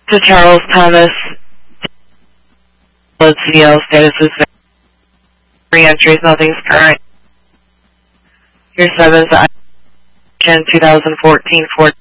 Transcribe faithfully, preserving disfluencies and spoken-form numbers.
To Charles Thomas, C D L status is re-entries, nothing's current. Your seven's twenty fourteen Ford